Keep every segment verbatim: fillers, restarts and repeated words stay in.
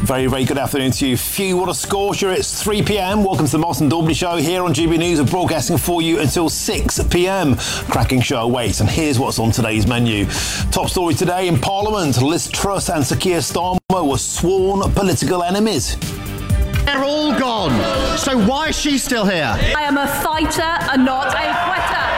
Very, very good afternoon to you. Phew, what a scorcher. It's three p.m. Welcome to the Martin Dalby Show here on G B News. We're broadcasting for you until six p.m. Cracking show awaits. And here's what's on today's menu. Top story today in Parliament. Liz Truss and Sir Keir Starmer were sworn political enemies. They're all gone. So why is she still here? I am a fighter and not a quitter.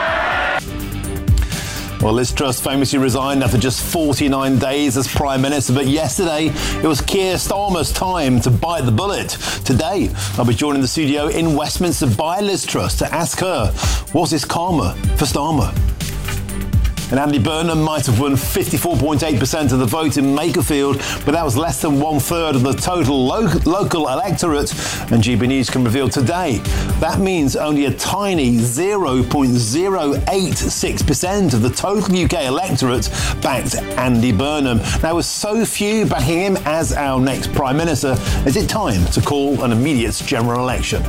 Well, Liz Truss famously resigned after just forty-nine days as Prime Minister, but yesterday it was Keir Starmer's time to bite the bullet. Today, I'll be joined in the studio in Westminster by Liz Truss to ask her, was this karma for Starmer? And Andy Burnham might have won fifty-four point eight percent of the vote in Makerfield, but that was less than one third of the total lo- local electorate. And G B News can reveal today that means only a tiny zero point zero eight six percent of the total U K electorate backed Andy Burnham. Now, with so few backing him as our next Prime Minister, is it time to call an immediate general election?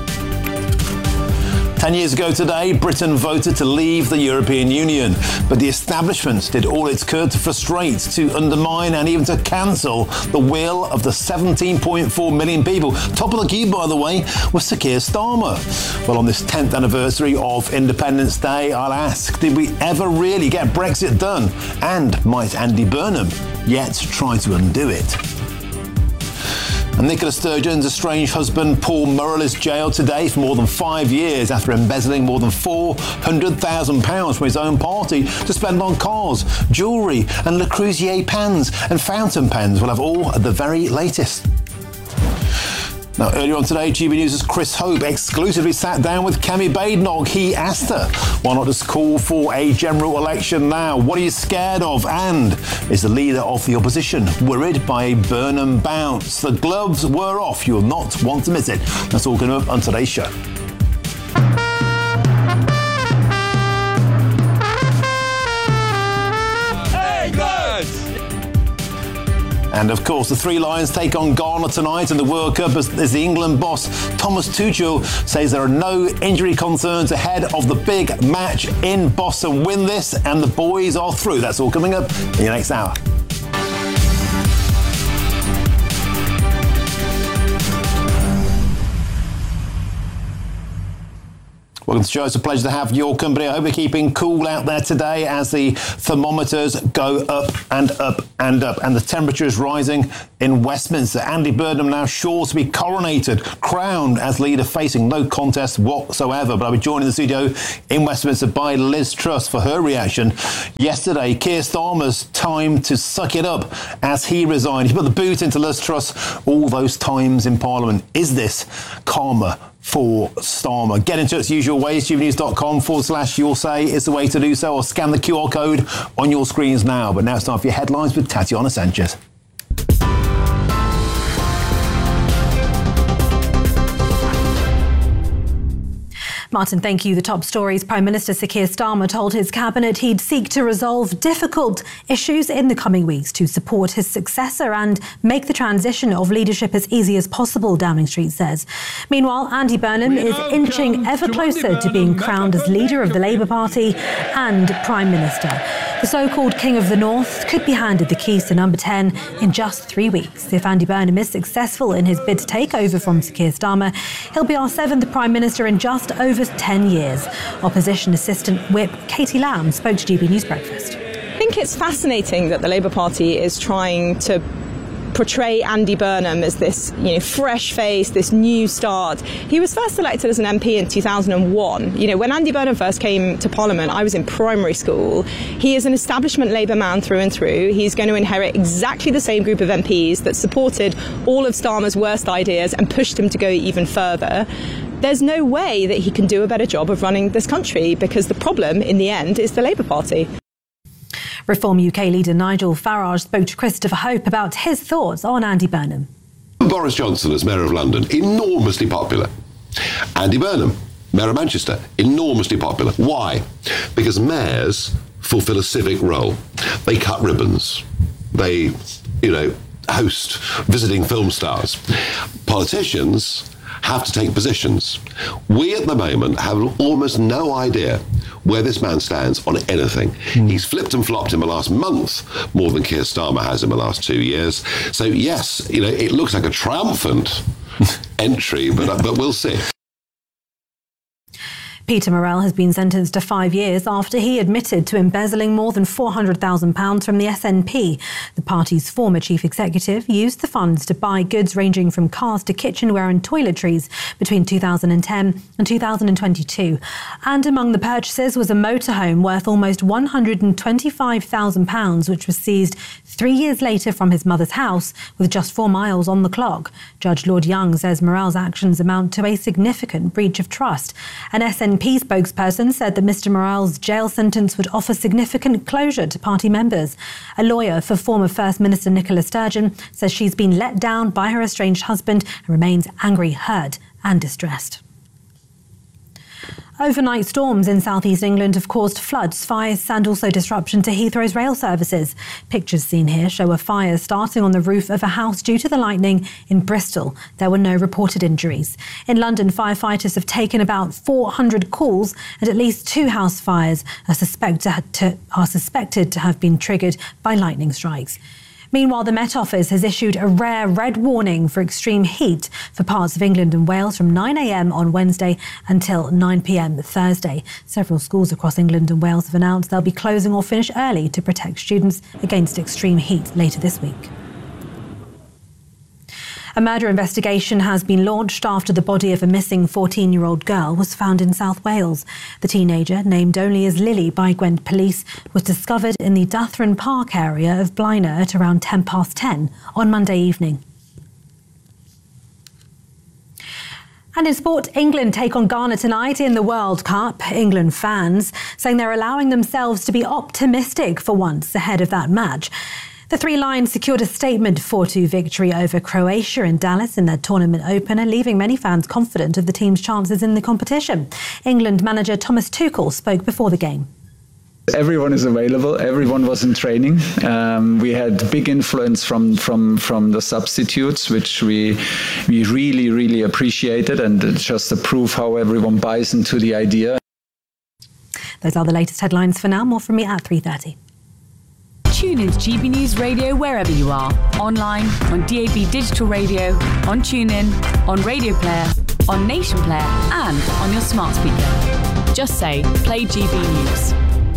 Ten years ago today, Britain voted to leave the European Union, but the establishment did all it could to frustrate, to undermine and even to cancel the will of the seventeen point four million people. Top of the queue, by the way, was Sir Keir Starmer. Well, on this tenth anniversary of Independence Day, I'll ask, did we ever really get Brexit done? And might Andy Burnham yet try to undo it? And Nicola Sturgeon's estranged husband, Paul Murrell, is jailed today for more than five years after embezzling more than four hundred thousand pounds from his own party to spend on cars, jewellery and Le Creuset pans and fountain pens. We'll have all at the very latest. Now, earlier on today, G B News' Chris Hope exclusively sat down with Kemi Badenoch. He asked her, why not just call for a general election now? What are you scared of? And is the leader of the opposition worried by a Burnham bounce? The gloves were off. You will not want to miss it. That's all coming up on today's show. And of course, the Three Lions take on Ghana tonight in the World Cup as, as the England boss Thomas Tuchel says there are no injury concerns ahead of the big match in Boston. Win this and the boys are through. That's all coming up in the next hour. Welcome to the show. It's a pleasure to have your company. I hope you're keeping cool out there today as the thermometers go up and up and up. And the temperature is rising in Westminster. Andy Burnham now sure to be coronated, crowned as leader, facing no contest whatsoever. But I'll be joined in the studio in Westminster by Liz Truss for her reaction. Yesterday, Keir Starmer's time to suck it up as he resigned. He put the boot into Liz Truss all those times in Parliament. Is this karma for Starmer? Get into its usual ways. gbnews.com forward slash you'll say is the way to do so, or scan the Q R code on your screens now. But now it's time for your headlines with Tatiana Sanchez. Martin, thank you. The top stories. Prime Minister Sir Keir Starmer told his cabinet he'd seek to resolve difficult issues in the coming weeks to support his successor and make the transition of leadership as easy as possible, Downing Street says. Meanwhile, Andy Burnham is inching ever closer to being crowned as leader of the Labour Party and Prime Minister. The so-called King of the North could be handed the keys to number ten in just three weeks. If Andy Burnham is successful in his bid to take over from Sir Keir Starmer, he'll be our seventh Prime Minister in just over ten years. Opposition Assistant Whip Katie Lamb spoke to G B News Breakfast. I think it's fascinating that the Labour Party is trying to portray Andy Burnham as this, you know, fresh face, this new start. He was first elected as an M P in two thousand one. You know, when Andy Burnham first came to Parliament, I was in primary school. He is an establishment Labour man through and through. He's going to inherit exactly the same group of M Ps that supported all of Starmer's worst ideas and pushed him to go even further. There's no way that he can do a better job of running this country, because the problem in the end is the Labour Party. Reform U K leader Nigel Farage spoke to Christopher Hope about his thoughts on Andy Burnham. Boris Johnson as Mayor of London, enormously popular. Andy Burnham, Mayor of Manchester, enormously popular. Why? Because mayors fulfil a civic role. They cut ribbons. They, you know, host visiting film stars. Politicians have to take positions. We at the moment have almost no idea where this man stands on anything. Mm. He's flipped and flopped in the last month more than Keir Starmer has in the last two years. So yes, you know, it looks like a triumphant entry, but but we'll see. Peter Murrell has been sentenced to five years after he admitted to embezzling more than four hundred thousand pounds from the S N P. The party's former chief executive used the funds to buy goods ranging from cars to kitchenware and toiletries between two thousand ten and two thousand twenty-two. And among the purchases was a motorhome worth almost one hundred twenty-five thousand pounds, which was seized three years later from his mother's house with just four miles on the clock. Judge Lord Young says Murrell's actions amount to a significant breach of trust. An S N P spokesperson said that Mister Murrell's jail sentence would offer significant closure to party members. A lawyer for former First Minister Nicola Sturgeon says she's been let down by her estranged husband and remains angry, hurt and distressed. Overnight storms in southeast England have caused floods, fires and also disruption to Heathrow's rail services. Pictures seen here show a fire starting on the roof of a house due to the lightning in Bristol. There were no reported injuries. In London, firefighters have taken about four hundred calls and at least two house fires are, suspect to, are suspected to have been triggered by lightning strikes. Meanwhile, the Met Office has issued a rare red warning for extreme heat for parts of England and Wales from nine a.m. on Wednesday until nine p.m. Thursday. Several schools across England and Wales have announced they'll be closing or finish early to protect students against extreme heat later this week. A murder investigation has been launched after the body of a missing fourteen-year-old girl was found in South Wales. The teenager, named only as Lily by Gwent Police, was discovered in the Duthron Park area of Blaenau at around ten past ten on Monday evening. And in sport, England take on Ghana tonight in the World Cup. England fans saying they're allowing themselves to be optimistic for once ahead of that match. The Three Lions secured a statement four two victory over Croatia in Dallas in their tournament opener, leaving many fans confident of the team's chances in the competition. England manager Thomas Tuchel spoke before the game. Everyone is available. Everyone was in training. Um, we had big influence from from from the substitutes, which we we really really appreciated, and it's just a proof how everyone buys into the idea. Those are the latest headlines for now. More from me at three thirty. Tune in to G B News Radio wherever you are. Online, on D A B Digital Radio, on TuneIn, on Radio Player, on Nation Player and on your smart speaker. Just say, play G B News.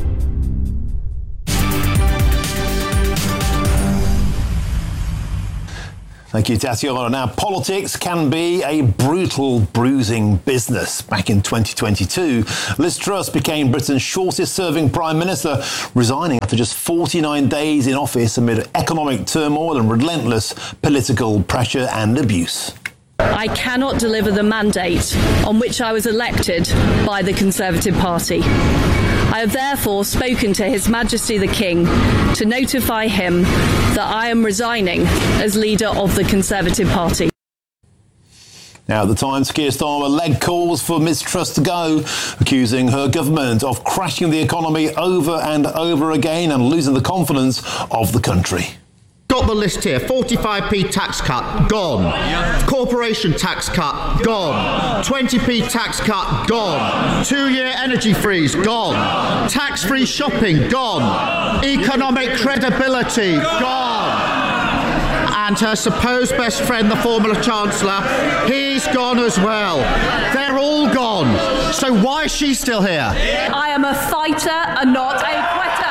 Thank you, Tatiana. Now, politics can be a brutal, bruising business. Back in twenty twenty-two, Liz Truss became Britain's shortest-serving Prime Minister, resigning after just forty-nine days in office amid economic turmoil and relentless political pressure and abuse. I cannot deliver the mandate on which I was elected by the Conservative Party. I have therefore spoken to His Majesty the King to notify him that I am resigning as leader of the Conservative Party. Now, at the time, Keir Starmer led calls for Miz Truss to go, accusing her government of crashing the economy over and over again and losing the confidence of the country. Got the list here. forty-five p tax cut, gone. Corporation tax cut, gone. twenty p tax cut, gone. Two-year energy freeze, gone. Tax-free shopping, gone. Economic credibility, gone. And her supposed best friend, the former Chancellor, he's gone as well. They're all gone. So why is she still here? I am a fighter and not a quitter.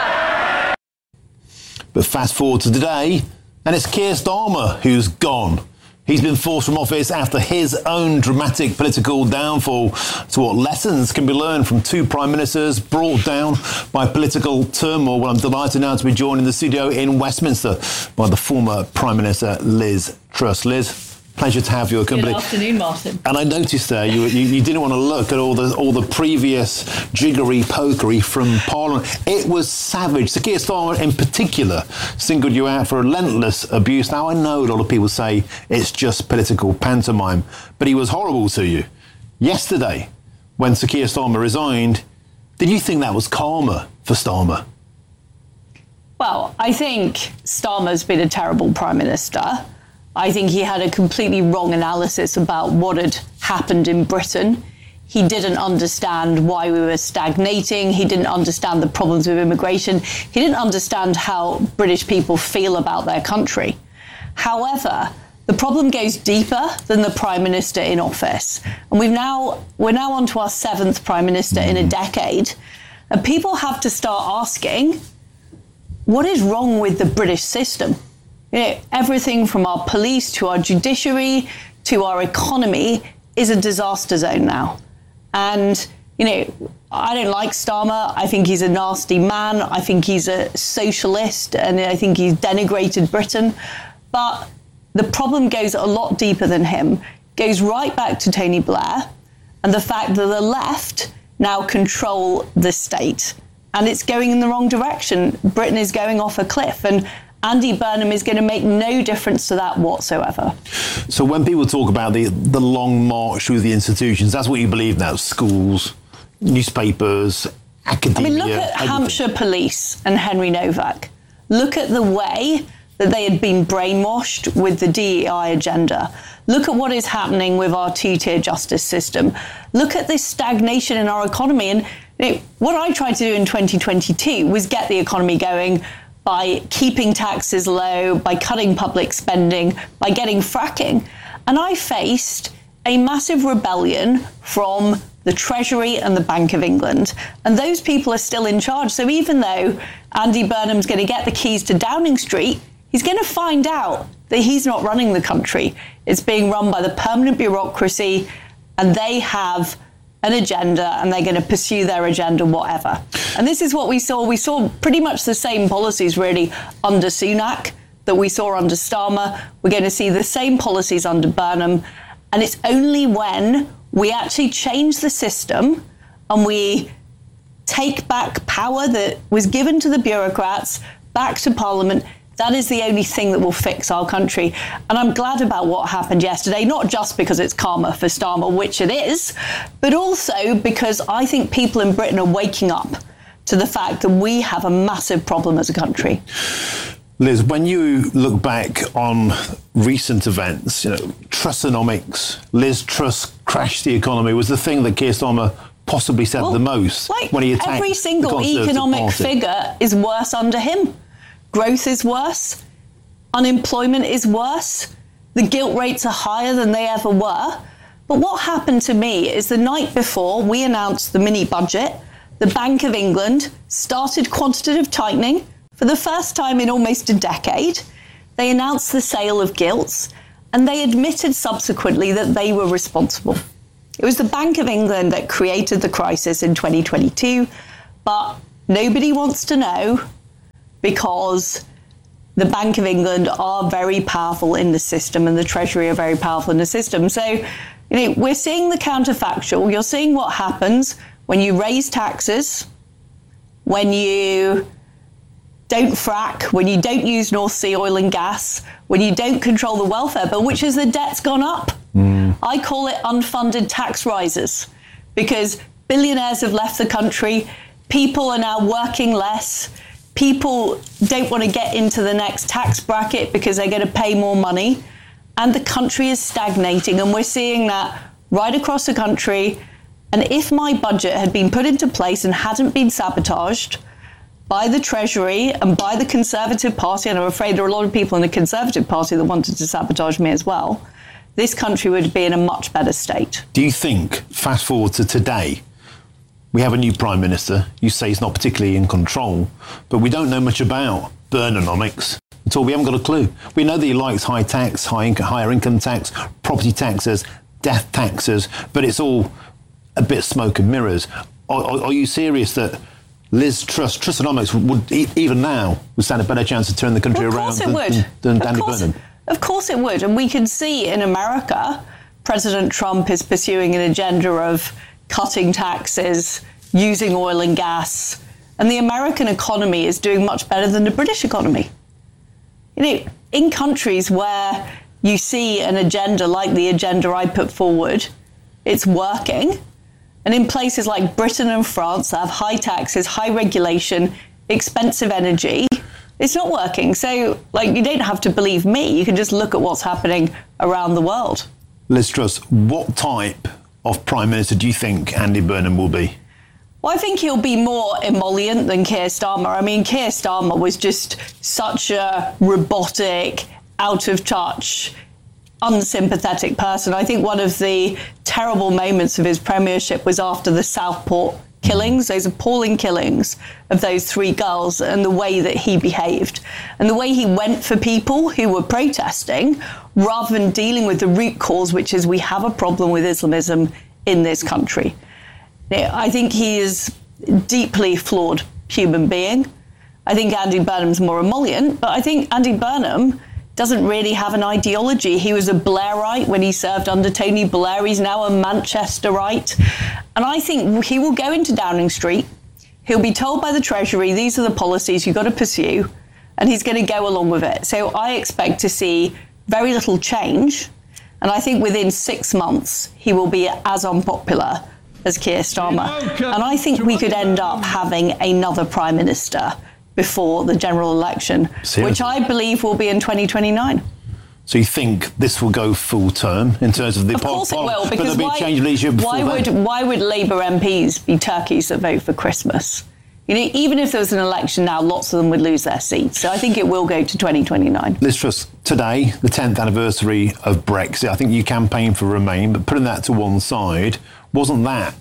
But fast forward to today, and it's Keir Starmer who's gone. He's been forced from office after his own dramatic political downfall. So what lessons can be learned from two prime ministers brought down by political turmoil? Well, I'm delighted now to be joined in the studio in Westminster by the former Prime Minister Liz Truss. Liz, pleasure to have your company. Good afternoon, Martin. And I noticed there you, you you didn't want to look at all the all the previous jiggery pokery from Parliament. It was savage. Sir Keir Starmer in particular singled you out for relentless abuse. Now, I know a lot of people say it's just political pantomime, but he was horrible to you. Yesterday, when Sir Keir Starmer resigned, did you think that was karma for Starmer? Well, I think Starmer's been a terrible Prime Minister. I think he had a completely wrong analysis about what had happened in Britain. He didn't understand why we were stagnating. He didn't understand the problems with immigration. He didn't understand how British people feel about their country. However, the problem goes deeper than the Prime Minister in office. And we've now, we're now on to our seventh Prime Minister in a decade. And people have to start asking, what is wrong with the British system? You know, everything from our police to our judiciary to our economy is a disaster zone now. And, you know, I don't like Starmer. I think he's a nasty man. I think he's a socialist, and I think he's denigrated Britain. But the problem goes a lot deeper than him, goes right back to Tony Blair and the fact that the left now control the state. And it's going in the wrong direction. Britain is going off a cliff. And Andy Burnham is going to make no difference to that whatsoever. So when people talk about the, the long march through the institutions, that's what you believe now? Schools, newspapers, academia? I mean, look at everything. Hampshire Police and Henry Novak. Look at the way that they had been brainwashed with the D E I agenda. Look at what is happening with our two-tier justice system. Look at this stagnation in our economy. And you know, what I tried to do in twenty twenty-two was get the economy going by keeping taxes low, by cutting public spending, by getting fracking. And I faced a massive rebellion from the Treasury and the Bank of England. And those people are still in charge. So even though Andy Burnham's going to get the keys to Downing Street, he's going to find out that he's not running the country. It's being run by the permanent bureaucracy, and they have an agenda, and they're going to pursue their agenda, whatever. And this is what we saw. We saw pretty much the same policies, really, under Sunak that we saw under Starmer. We're going to see the same policies under Burnham. And it's only when we actually change the system and we take back power that was given to the bureaucrats back to Parliament, that is the only thing that will fix our country. And I'm glad about what happened yesterday, not just because it's karma for Starmer, which it is, but also because I think people in Britain are waking up to the fact that we have a massive problem as a country. Liz, when you look back on recent events, you know, Trussonomics, Liz Truss crashed the economy, was the thing that Keir Starmer possibly said well, the most like when he attacked every single the economic Party. figure is worse under him. Growth is worse. Unemployment is worse. The gilt rates are higher than they ever were. But what happened to me is the night before we announced the mini budget, the Bank of England started quantitative tightening for the first time in almost a decade. They announced the sale of gilts, and they admitted subsequently that they were responsible. It was the Bank of England that created the crisis in twenty twenty-two, but nobody wants to know, because the Bank of England are very powerful in the system and the Treasury are very powerful in the system. So, you know, we're seeing the counterfactual. You're seeing what happens when you raise taxes, when you don't frack, when you don't use North Sea oil and gas, when you don't control the welfare bill, which is the debt's gone up. Mm. I call it unfunded tax rises, because billionaires have left the country. People are now working less. People don't want to get into the next tax bracket because they're going to pay more money. And the country is stagnating. And we're seeing that right across the country. And if my budget had been put into place and hadn't been sabotaged by the Treasury and by the Conservative Party, and I'm afraid there are a lot of people in the Conservative Party that wanted to sabotage me as well, this country would be in a much better state. Do you think, fast forward to today, we have a new Prime Minister? You say he's not particularly in control, but we don't know much about Burnhamomics at all. We haven't got a clue. We know that he likes high tax, high inc- higher income tax, property taxes, death taxes, but it's all a bit smoke and mirrors. Are, are, are you serious that Liz Truss, Trussonomics would, even now, would stand a better chance of turning the country well, around than, it would. than, than Andy Burnham? Of course it would. And we can see in America, President Trump is pursuing an agenda of cutting taxes, using oil and gas, and the American economy is doing much better than the British economy. You know, in countries where you see an agenda like the agenda I put forward, it's working. And in places like Britain and France that have high taxes, high regulation, expensive energy, It's not working. So, like, you don't have to believe me. You can just look at what's happening around the world. Liz Truss, what type of Prime Minister do you think Andy Burnham will be? Well, I think he'll be more emollient than Keir Starmer. I mean, Keir Starmer was just such a robotic, out of touch, unsympathetic person. I think one of the terrible moments of his premiership was after the Southport killings, those appalling killings of those three girls, and the way that he behaved and the way he went for people who were protesting rather than dealing with the root cause, which is we have a problem with Islamism in this country. I think he is a deeply flawed human being. I think Andy Burnham's more emollient, but I think Andy Burnham doesn't really have an ideology. He was a Blairite when he served under Tony Blair. He's now a Manchesterite. And I think he will go into Downing Street. He'll be told by the Treasury, these are the policies you've got to pursue, and he's going to go along with it. So I expect to see very little change. And I think within six months, he will be as unpopular as Keir Starmer. And I think we could end up having another Prime Minister before the general election, Seriously? which I believe will be in twenty twenty-nine. So you think this will go full term in terms of the... Of course it will, but because be why, a change of leadership why, would, why would Labour M Ps be turkeys that vote for Christmas? You know, even if there was an election now, lots of them would lose their seats. So I think it will go to twenty twenty-nine. Liz Truss, today, the tenth anniversary of Brexit, I think you campaigned for Remain, but putting that to one side, wasn't that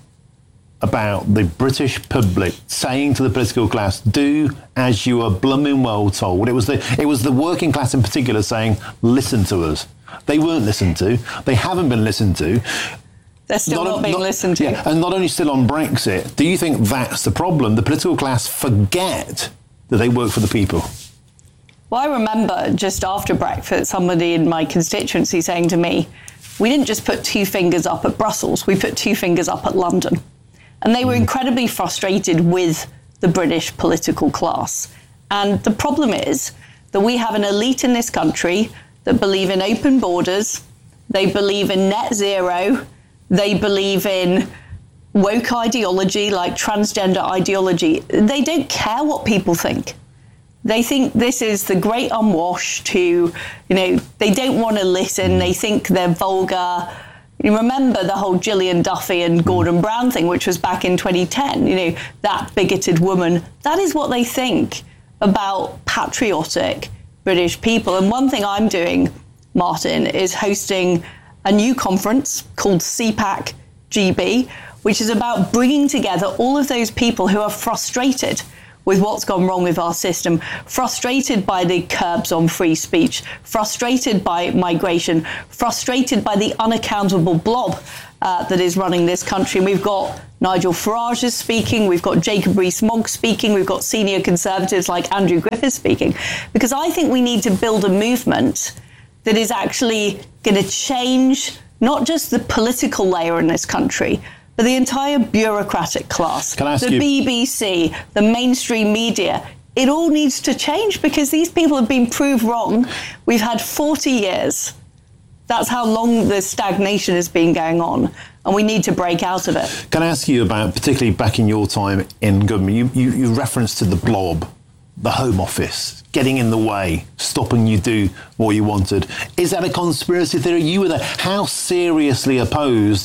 about the British public saying to the political class, do as you are blooming well told? It was the it was the working class in particular saying, listen to us. They weren't listened to. They haven't been listened to. They're still not, not being not, listened to. Yeah, and not only still on Brexit, do you think that's the problem? The political class forget that they work for the people. Well, I remember just after Brexit, somebody in my constituency saying to me, we didn't just put two fingers up at Brussels, we put two fingers up at London. And they were incredibly frustrated with the British political class. And the problem is that we have an elite in this country that believe in open borders, they believe in net zero, they believe in woke ideology like transgender ideology. They don't care what people think. They think this is the great unwashed who, you know, they don't want to listen, they think they're vulgar. You remember the whole Gillian Duffy and Gordon Brown thing, which was back in twenty ten, you know, that bigoted woman. That is what they think about patriotic British people. And one thing I'm doing, Martin, is hosting a new conference called C PAC G B, which is about bringing together all of those people who are frustrated with what's gone wrong with our system, frustrated by the curbs on free speech, frustrated by migration, frustrated by the unaccountable blob uh, that is running this country. And we've got Nigel Farage is speaking, we've got Jacob Rees-Mogg speaking, we've got senior Conservatives like Andrew Griffiths speaking, because I think we need to build a movement that is actually going to change not just the political layer in this country, but the entire bureaucratic class, Can I ask the you- B B C, the mainstream media. It all needs to change because these people have been proved wrong. We've had forty years. That's how long the stagnation has been going on, and we need to break out of it. Can I ask you about, particularly back in your time in government, you, you, you referenced to the blob, the Home Office, getting in the way, stopping you do what you wanted. Is that a conspiracy theory? You were there. How seriously opposed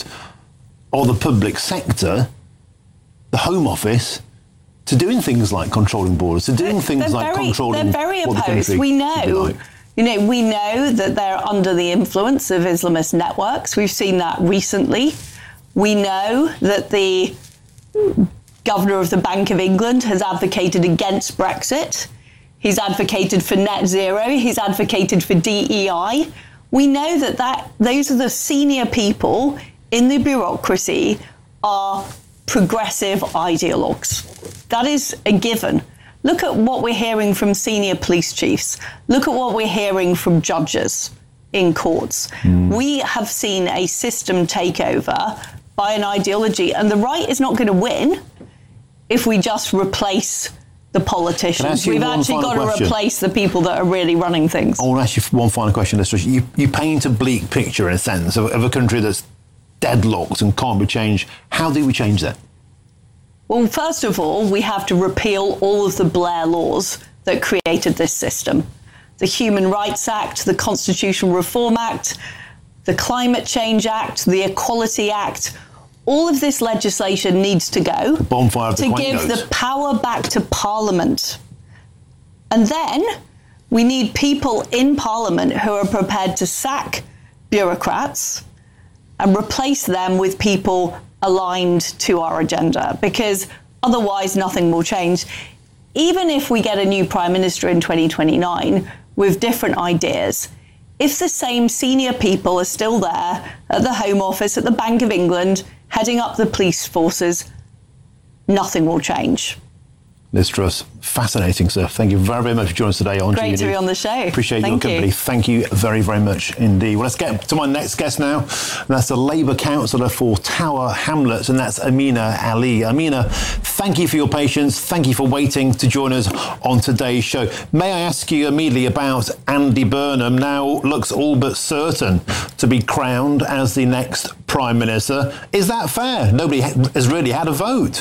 or the public sector, the Home Office, to doing things like controlling borders, to doing things they're like very, controlling They're very what opposed. The we know, like. you know, we know that they're under the influence of Islamist networks. We've seen that recently. We know that the governor of the Bank of England has advocated against Brexit. He's advocated for net zero. He's advocated for D E I. We know that, that those are the senior people in the bureaucracy are progressive ideologues. That is a given. Look at what we're hearing from senior police chiefs. Look at what we're hearing from judges in courts. Mm. We have seen a system takeover by an ideology, and the right is not going to win if we just replace the politicians. We've actually got to replace the people that are really running things. I want to ask you one final question, Liz. You, you paint a bleak picture, in a sense, of, of a country that's deadlocked and can't be changed. How do we change that? Well, first of all, we have to repeal all of the Blair laws that created this system. The Human Rights Act, the Constitutional Reform Act, the Climate Change Act, the Equality Act, all of this legislation needs to go bonfire of the to give Quangos. the power back to Parliament. And then we need people in Parliament who are prepared to sack bureaucrats and replace them with people aligned to our agenda, because otherwise nothing will change. Even if we get a new Prime Minister in twenty twenty-nine with different ideas, if the same senior people are still there at the Home Office, at the Bank of England, heading up the police forces, nothing will change. Liz Truss, fascinating, sir. Thank you very, very much for joining us today on Great G B to be on the show. Appreciate Thank your company. you. Thank you very, very much indeed. Well, let's get to my next guest now. And that's the Labour councillor for Tower Hamlets, and that's Amina Ali. Amina, thank you for your patience. Thank you for waiting to join us on today's show. May I ask you immediately about Andy Burnham, now looks all but certain to be crowned as the next Prime Minister. Is that fair? Nobody has really had a vote.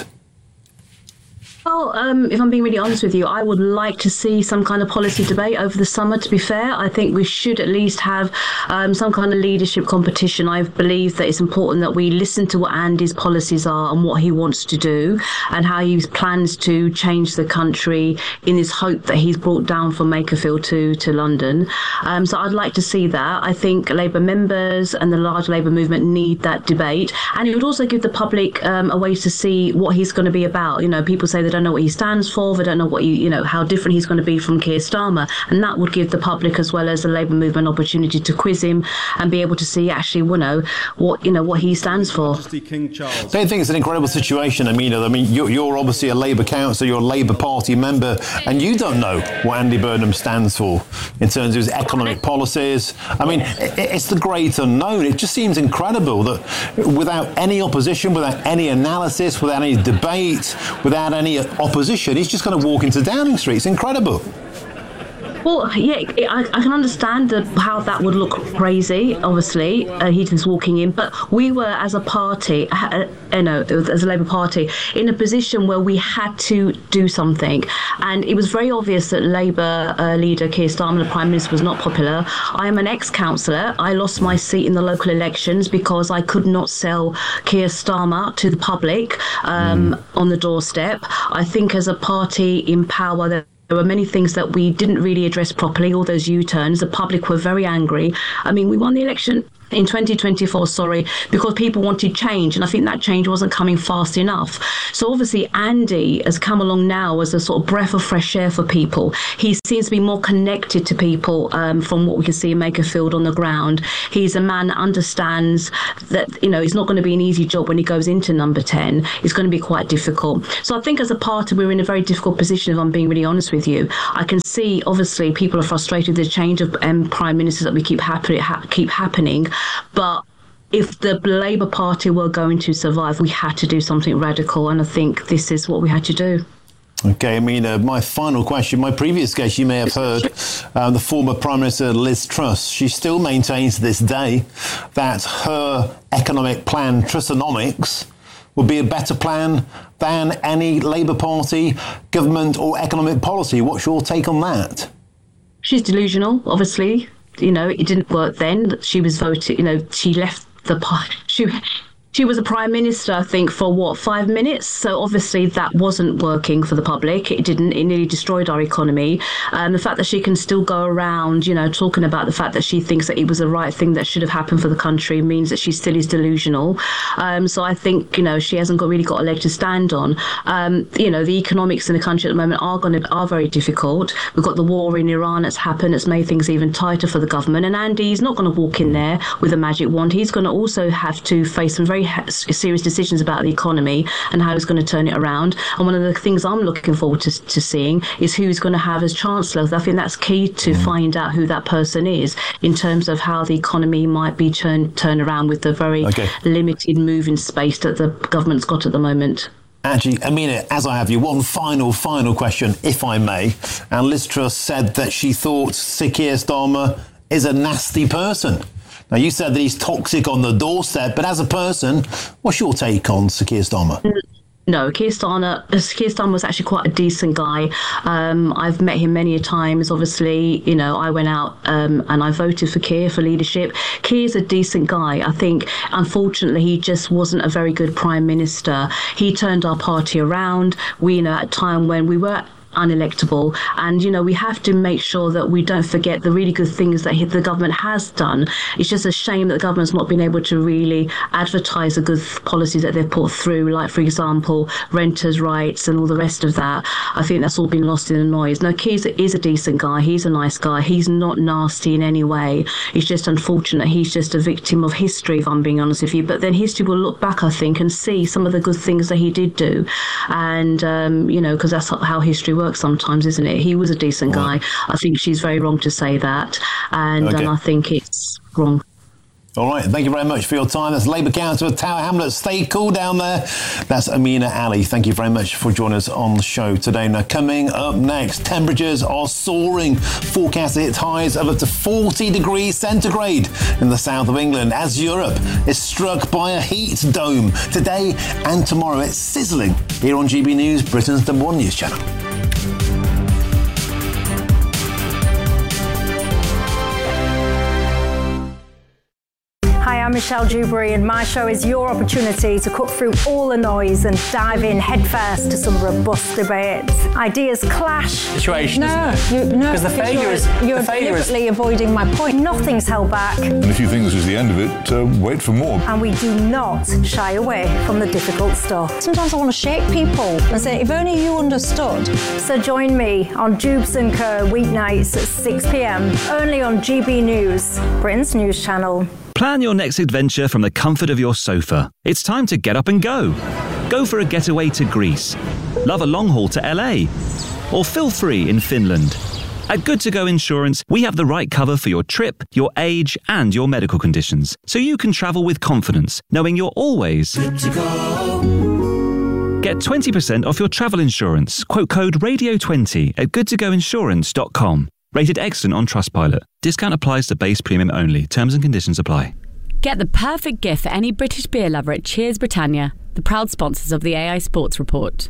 Well, um, if I'm being really honest with you, I would like to see some kind of policy debate over the summer, to be fair. I think we should at least have um, some kind of leadership competition. I believe that it's important that we listen to what Andy's policies are and what he wants to do and how he plans to change the country in this hope that he's brought down from Makerfield to, to London. Um, so I'd like to see that. I think Labour members and the large Labour movement need that debate. And it would also give the public um, a way to see what he's going to be about. You know, people say that don't know what he stands for, they don't know what you, you know, how different he's going to be from Keir Starmer, and that would give the public as well as the Labour movement opportunity to quiz him and be able to see actually, you know, what you know what he stands for. King Charles. Don't you think it's an incredible situation, Amina? I mean, you're, you're obviously a Labour councillor, you're a Labour Party member, and you don't know what Andy Burnham stands for in terms of his economic policies. I mean, it, it's the great unknown. It just seems incredible that without any opposition, without any analysis, without any debate, without any opposition, he's just going to walk into Downing Street. It's incredible. Well, yeah, I, I can understand the, how that would look crazy, obviously, uh, he's just walking in, but we were, as a party, uh, you know, as a Labour Party, in a position where we had to do something, and it was very obvious that Labour uh, leader Keir Starmer, the Prime Minister, was not popular. I am an ex-councillor. I lost my seat in the local elections because I could not sell Keir Starmer to the public um, mm. on the doorstep. I think as a party in power, that there were many things that we didn't really address properly, all those U-turns. The public were very angry. I mean, we won the election in twenty twenty-four, sorry, because people wanted change, and I think that change wasn't coming fast enough. So obviously Andy has come along now as a sort of breath of fresh air for people. He seems to be more connected to people um, from what we can see in Makerfield on the ground. He's a man that understands that, you know, it's not going to be an easy job when he goes into number ten. It's going to be quite difficult. So I think as a party, we're in a very difficult position, if I'm being really honest with you. I can see, obviously, people are frustrated with the change of um, prime ministers that we keep, happen- ha- keep happening. But if the Labour Party were going to survive, we had to do something radical, and I think this is what we had to do. OK, I mean, uh, my final question, my previous guest, you may have heard, uh, the former Prime Minister Liz Truss, she still maintains to this day that her economic plan, Trussonomics, would be a better plan than any Labour Party government or economic policy. What's your take on that? She's delusional, obviously. You know, it didn't work then. She was voted, you know, she left the party. She, she was a prime minister, I think, for what, five minutes? So obviously that wasn't working for the public. It didn't, it nearly destroyed our economy. And um, the fact that she can still go around, you know, talking about the fact that she thinks that it was the right thing that should have happened for the country means that she still is delusional. Um, so I think, you know, she hasn't got really got a leg to stand on. Um, you know, the economics in the country at the moment are going to, are very difficult. We've got the war in Iran that's happened. It's made things even tighter for the government. And Andy's not going to walk in there with a magic wand. He's going to also have to face some very serious decisions about the economy and how he's going to turn it around. And one of the things I'm looking forward to, to seeing is who's going to have as Chancellor. I think that's key to mm. find out who that person is in terms of how the economy might be turned turn around with the very okay. limited moving space that the government's got at the moment. Actually, Amina, as I have you, one final, final question, if I may. And Liz Truss said that she thought Sir Keir Starmer is a nasty person. Now, you said that he's toxic on the doorstep, but as a person, what's your take on Sir Keir Starmer? No, Keir Starmer, Keir Starmer was actually quite a decent guy. Um, I've met him many a times. Obviously, you know, I went out um, and I voted for Keir for leadership. Keir's a decent guy. I think, unfortunately, he just wasn't a very good Prime Minister. He turned our party around. We, you know, at a time when we were unelectable, and you know, we have to make sure that we don't forget the really good things that the government has done. It's just a shame that the government's not been able to really advertise the good policies that they've put through, like for example renters' rights and all the rest of that. I think that's all been lost in the noise. No, Keir is a decent guy. He's a nice guy. He's not nasty in any way. It's just unfortunate he's just a victim of history, if I'm being honest with you. But then history will look back, I think, and see some of the good things that he did do, and um, you know, because that's how history works sometimes, isn't it? He was a decent guy. I think she's very wrong to say that, and, okay. and I think it's wrong. All right, thank you very much for your time. That's Labour Councillor of Tower Hamlets. Stay cool down there. That's Amina Ali. Thank you very much for joining us on the show today. Now, coming up next, temperatures are soaring. Forecast to hit highs of up to forty degrees centigrade in the south of England as Europe is struck by a heat dome. Today and tomorrow, it's sizzling here on G B News, Britain's number one news channel. Hi, I'm Michelle Dewberry, and my show is your opportunity to cut through all the noise and dive in headfirst to some robust debates. Ideas clash. Situation, no, isn't it? You, no, because the failure you're, is you're the failure deliberately is... avoiding my point. Nothing's held back. And if you think this is the end of it, uh, wait for more. And we do not shy away from the difficult stuff. Sometimes I want to shake people and say, if only you understood. So join me on Jubes and Co weeknights at six p.m. only on G B News, Britain's news channel. Plan your next adventure from the comfort of your sofa. It's time to get up and go. Go for a getaway to Greece. Love a long haul to L A. Or feel free in Finland. At Good To Go Insurance, we have the right cover for your trip, your age, and your medical conditions, so you can travel with confidence, knowing you're always good to go. Get twenty percent off your travel insurance. Quote code radio twenty at good to go insurance dot com. Rated excellent on Trustpilot. Discount applies to base premium only. Terms and conditions apply. Get the perfect gift for any British beer lover at Cheers Britannia, the proud sponsors of the A I Sports Report.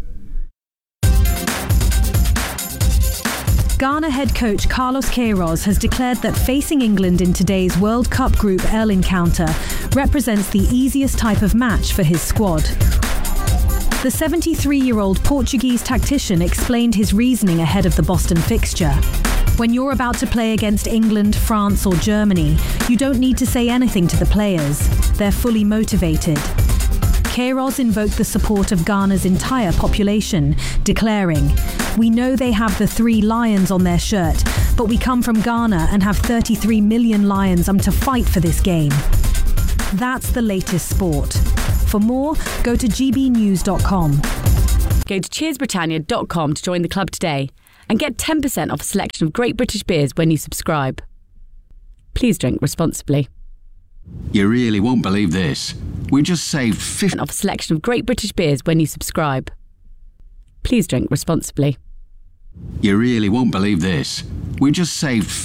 Ghana head coach Carlos Queiroz has declared that facing England in today's World Cup Group L encounter represents the easiest type of match for his squad. The seventy-three-year-old Portuguese tactician explained his reasoning ahead of the Boston fixture. When you're about to play against England, France or Germany, you don't need to say anything to the players. They're fully motivated. Queiroz invoked the support of Ghana's entire population, declaring, "We know they have the three lions on their shirt, but we come from Ghana and have thirty-three million lions um to fight for this game." That's the latest sport. For more, go to g b news dot com. Go to cheers britannia dot com to join the club today and get ten percent off a selection of great British beers when you subscribe. Please drink responsibly. You really won't believe this. We just saved fifty percent off a selection of great British beers when you subscribe. Please drink responsibly. You really won't believe this. We just saved